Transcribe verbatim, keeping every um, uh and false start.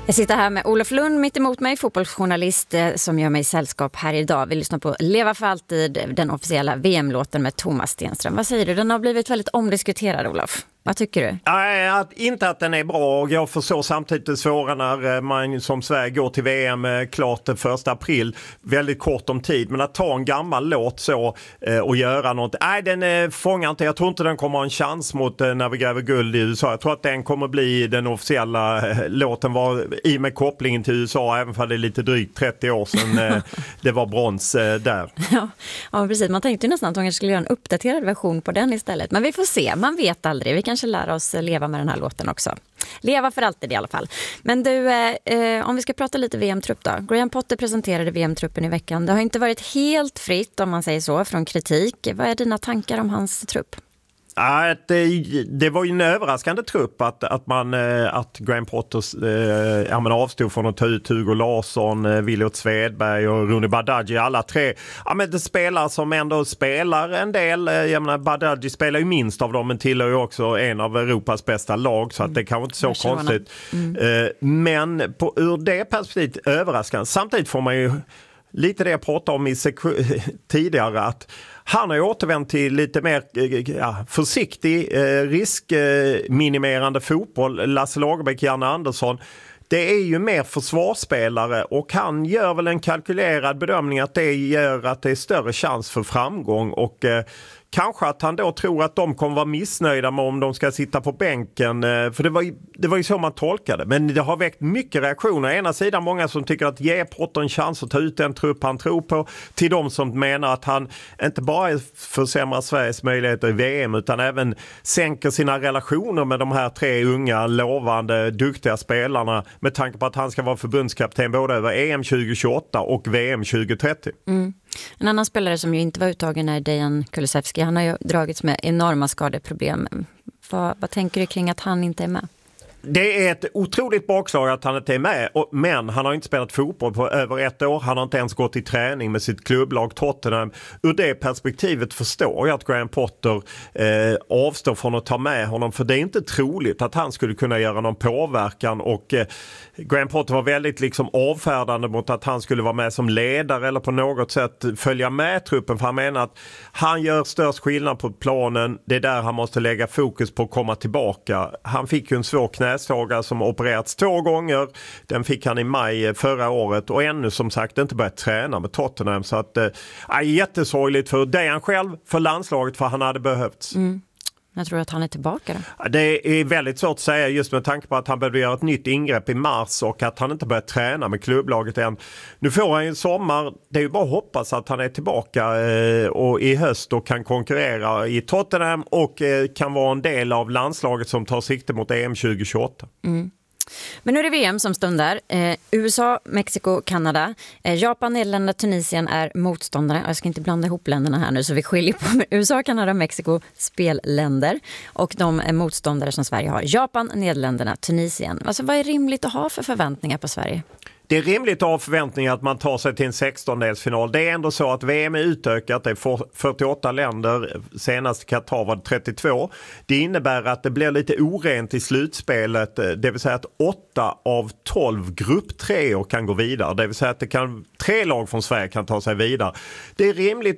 Jag sitter här med Olof Lund mitt emot mig, fotbollsjournalist som gör mig sällskap här idag. Vi lyssnar på Leva för alltid, den officiella V M-låten med Thomas Stenström. Vad säger du? Den har blivit väldigt omdiskuterad, Olof. Vad tycker du? Nej, att, inte att den är bra, och jag förstår samtidigt det svåra när man som Sverige går till V M klart den första april, väldigt kort om tid, men att ta en gammal låt så eh, och göra något, nej den eh, fångar inte, jag tror inte den kommer ha en chans mot eh, när vi gräver guld i U S A. Jag tror att den kommer bli den officiella eh, låten, var i med kopplingen till U S A, även för det är lite drygt trettio år sedan eh, det var brons eh, där. Ja, ja, precis. Man tänkte ju nästan att de skulle göra en uppdaterad version på den istället, men vi får se, man vet aldrig, vi kanske lära oss leva med den här låten också. Leva för alltid i alla fall. Men du, eh, om vi ska prata lite V M-trupp då. Graham Potter presenterade V M-truppen i veckan. Det har inte varit helt fritt, om man säger så, från kritik. Vad är dina tankar om hans trupp? Ja, det, det var ju en överraskande trupp att, att, man, att Graham Potter eh, ja, men avstod från att ta ut Hugo Larsson, Williot Svedberg och Rooney Badaji, alla tre. Ja, men det spelar som ändå spelar en del. Jag menar, Badaji spelar ju minst av dem, men tillhör ju också en av Europas bästa lag, så att det kan inte så Barcelona. Konstigt. Mm. Eh, men på, ur det perspektivet överraskande. Samtidigt får man ju lite det jag pratade om i sek- tidigare, att han har återvänt till lite mer ja, försiktig, eh, riskminimerande fotboll. Lasse Lagerbäck, Janne Andersson. Det är ju mer försvarsspelare, och han gör väl en kalkylerad bedömning att det gör att det är större chans för framgång, och eh, kanske att han då tror att de kommer vara missnöjda med om de ska sitta på bänken. För det var ju, det var ju så man tolkade. Men det har väckt mycket reaktioner. Ena sidan många som tycker att ge Potter en chans att ta ut den trupp han tror på. Till de som menar att han inte bara försämrar Sveriges möjligheter i V M, utan även sänker sina relationer med de här tre unga, lovande, duktiga spelarna. Med tanke på att han ska vara förbundskapten både över E M tjugo tjugoåtta och V M tjugo trettio. Mm. En annan spelare som ju inte var uttagen är Dejan Kulusevski. Han har ju dragits med enorma skadeproblem. Vad, vad tänker du kring att han inte är med? Det är ett otroligt bakslag att han inte är med, men han har inte spelat fotboll på över ett år. Han har inte ens gått i träning med sitt klubblag Tottenham. Ur det perspektivet förstår jag att Graham Potter eh, avstår från att ta med honom, för det är inte troligt att han skulle kunna göra någon påverkan, och eh, Graham Potter var väldigt liksom avfärdande mot att han skulle vara med som ledare eller på något sätt följa med truppen, för han menar att han gör störst skillnad på planen. Det är där han måste lägga fokus på att komma tillbaka. Han fick ju en svår knäskada som opererats två gånger. Den fick han i maj förra året, och ännu som sagt inte börjat träna med Tottenham, så att äh, jättesorgligt för Dejan själv, för landslaget, för han hade behövts. Mm. Jag tror att han är tillbaka då. Det är väldigt svårt att säga, just med tanke på att han behöver göra ett nytt ingrepp i mars och att han inte börjat träna med klubblaget än. Nu får han ju en sommar. Det är ju bara att hoppas att han är tillbaka eh, och i höst och kan konkurrera i Tottenham och eh, kan vara en del av landslaget som tar sikte mot E M tjugo tjugoåtta. Mm. Men nu är det V M som stundar. Eh, U S A, Mexiko, Kanada. Eh, Japan, Nederländerna, Tunisien är motståndare. Jag ska inte blanda ihop länderna här nu, så vi skiljer på U S A, Kanada, Mexiko, spelländer. Och de är motståndare som Sverige har. Japan, Nederländerna, Tunisien. Alltså, vad är rimligt att ha för förväntningar på Sverige? Det är rimligt att ha förväntningar att man tar sig till en sextondelsfinal. Det är ändå så att V M är utökat. Det är fyrtioåtta länder. Senast Qatar var det trettiotvå. Det innebär att det blir lite orent i slutspelet. Det vill säga att åtta av tolv grupptreor kan gå vidare. Det vill säga att det kan, tre lag från Sverige kan ta sig vidare. Det är rimligt